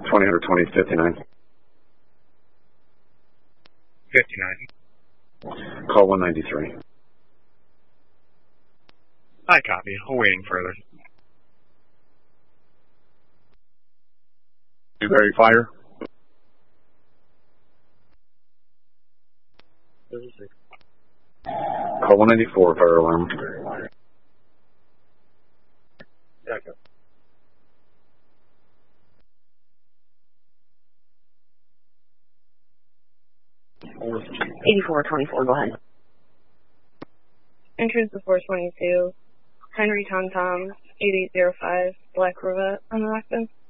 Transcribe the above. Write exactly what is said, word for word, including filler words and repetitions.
twenty or twenty, fifty-nine. fifty-nine. Call one ninety-three. I copy. Awaiting further. Dewberry Fire. Call one ninety-four, fire alarm. eighty-four twenty-four, go ahead. Entrance to four twenty-two, Henry Tom Tom, eight eight zero five, Black Corvette on the Rockton.